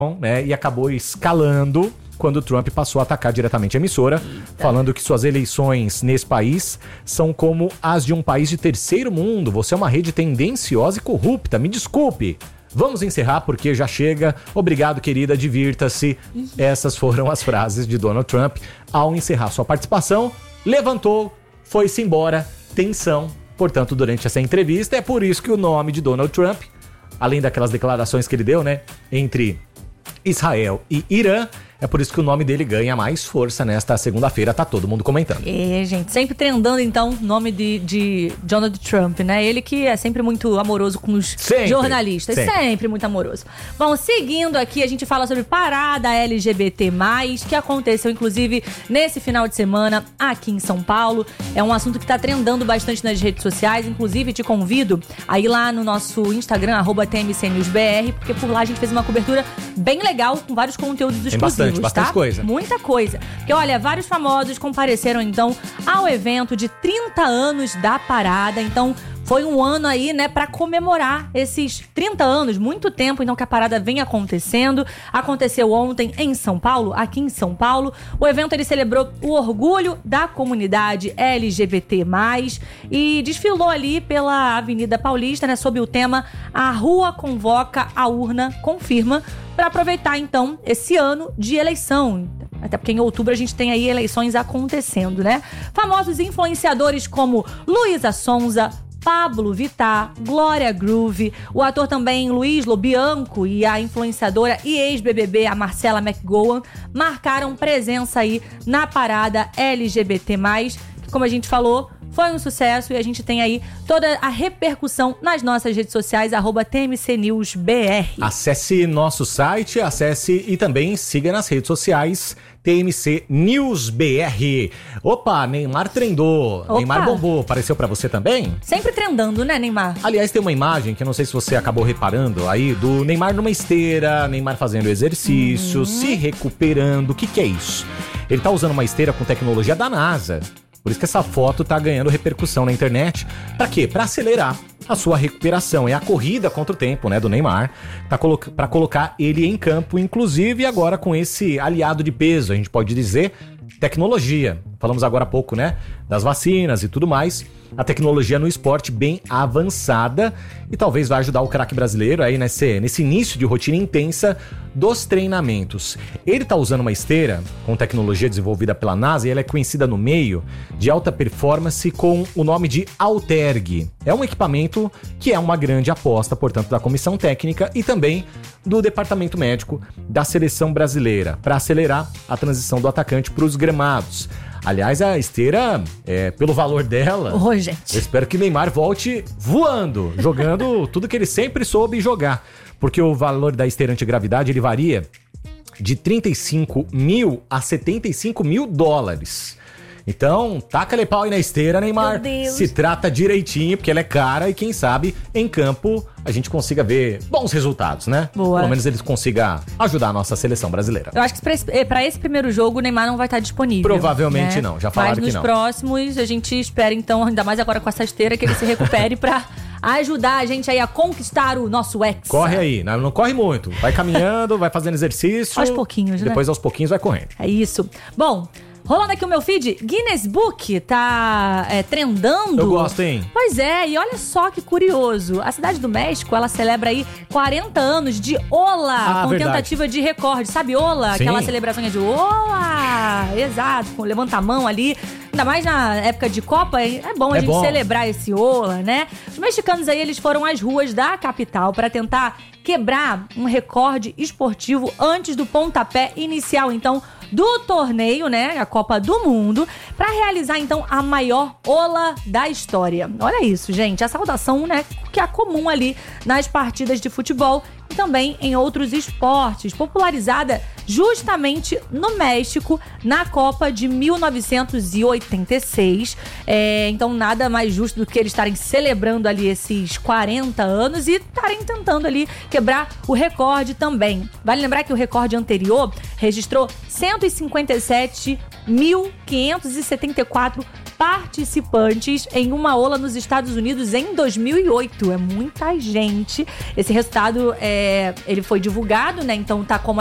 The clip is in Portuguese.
né, e acabou escalando quando o Trump passou a atacar diretamente a emissora, falando que suas eleições nesse país são como as de um país de terceiro mundo. Você é uma rede tendenciosa e corrupta, me desculpe. Vamos encerrar porque já chega. Obrigado, querida, divirta-se. Essas foram as frases de Donald Trump ao encerrar sua participação. Levantou, foi-se embora, tensão. Portanto, durante essa entrevista, é por isso que o nome de Donald Trump, além daquelas declarações que ele deu, né, entre Israel e Irã, é por isso que o nome dele ganha mais força nesta segunda-feira, tá todo mundo comentando. Gente, sempre trendando então o nome de Donald Trump, né? Ele que é sempre muito amoroso com os jornalistas, sempre muito amoroso. Bom, seguindo aqui, a gente fala sobre parada LGBT+, que aconteceu inclusive nesse final de semana aqui em São Paulo. É um assunto que tá trendando bastante nas redes sociais, inclusive te convido a ir lá no nosso Instagram, @TMCNewsBR, porque por lá a gente fez uma cobertura bem legal, com vários conteúdos exclusivos. Bastante coisa. Muita coisa. Porque, olha, vários famosos compareceram, então, ao evento de 30 anos da parada. Então, foi um ano aí, né, pra comemorar esses 30 anos, muito tempo, então, que a parada vem acontecendo. Aconteceu ontem em São Paulo, aqui em São Paulo. O evento, ele celebrou o orgulho da comunidade LGBT+, e desfilou ali pela Avenida Paulista, né, sob o tema "A Rua Convoca, a Urna Confirma", para aproveitar, então, esse ano de eleição. Até porque em outubro a gente tem aí eleições acontecendo, né? Famosos influenciadores como Luísa Sonza, Pablo Vittar, Glória Groove, o ator também Luiz Lobianco e a influenciadora e ex-BBB, a Marcela McGowan, marcaram presença aí na parada LGBT+, que, como a gente falou, foi um sucesso, e a gente tem aí toda a repercussão nas nossas redes sociais, @TMCNewsBR. Acesse nosso site, acesse e também siga nas redes sociais TMCNewsBR. Opa, Neymar trendou. Opa. Neymar bombou. Apareceu pra você também? Sempre trendando, né, Neymar? Aliás, tem uma imagem que eu não sei se você acabou reparando aí, do Neymar numa esteira, Neymar fazendo exercício, se recuperando. O que é isso? Ele tá usando uma esteira com tecnologia da NASA. Por isso que essa foto tá ganhando repercussão na internet. Pra quê? Pra acelerar a sua recuperação. É a corrida contra o tempo, né, do Neymar, pra colocar ele em campo, inclusive agora com esse aliado de peso, a gente pode dizer, tecnologia. Falamos agora há pouco, né, das vacinas e tudo mais. A tecnologia no esporte bem avançada e talvez vai ajudar o craque brasileiro aí nesse início de rotina intensa dos treinamentos. Ele tá usando uma esteira com tecnologia desenvolvida pela NASA e ela é conhecida no meio de alta performance com o nome de Alterg. É um equipamento que é uma grande aposta, portanto, da comissão técnica e também do departamento médico da seleção brasileira para acelerar a transição do atacante para os gramados. Aliás, a esteira, pelo valor dela, gente, eu espero que Neymar volte voando, jogando tudo que ele sempre soube jogar. Porque o valor da esteira antigravidade, ele varia de 35 mil a 75 mil dólares. Então, taca-lhe pau aí na esteira, Neymar. Meu Deus. Se trata direitinho, porque ela é cara e quem sabe, em campo, a gente consiga ver bons resultados, né? Boa. Pelo menos eles consigam ajudar a nossa seleção brasileira. Eu acho que pra esse primeiro jogo o Neymar não vai estar disponível. Provavelmente, né? Não, já falaram que não. Mas nos próximos a gente espera então, ainda mais agora com essa esteira, que ele se recupere pra ajudar a gente aí a conquistar o nosso ex. Corre aí, não corre muito. Vai caminhando, vai fazendo exercício. Aos pouquinhos, né? Depois aos pouquinhos vai correndo. É isso. Bom, rolando aqui o meu feed, Guinness Book tá trendando. Eu gosto, hein? Pois é, e olha só que curioso. A cidade do México, ela celebra aí 40 anos de Ola, com verdade. Tentativa de recorde. Sabe Ola? Sim. Aquela celebração de Ola! Exato, com levanta a mão ali. Ainda mais na época de Copa, é bom a gente celebrar esse Ola, né? Os mexicanos aí, eles foram às ruas da capital para tentar quebrar um recorde esportivo antes do pontapé inicial, então, do torneio, né, a Copa do Mundo, para realizar, então, a maior Ola da história. Olha isso, gente, a saudação, né, que é comum ali nas partidas de futebol e também em outros esportes, popularizada justamente no México, na Copa de 1986. Então, nada mais justo do que eles estarem celebrando ali esses 40 anos e estarem tentando ali quebrar o recorde também. Vale lembrar que o recorde anterior registrou 157.574 participantes em uma aula nos Estados Unidos em 2008. É muita gente. Esse resultado ele foi divulgado, né? Então tá como